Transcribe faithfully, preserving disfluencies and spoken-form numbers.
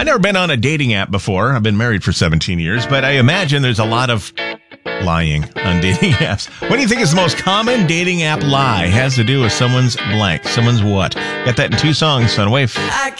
I've never been on a dating app before. I've been married for seventeen years, but I imagine there's a lot of lying on dating apps. What do you think is the most common dating app lie? Has to do with someone's blank, someone's what? Got that in two songs on Wave. I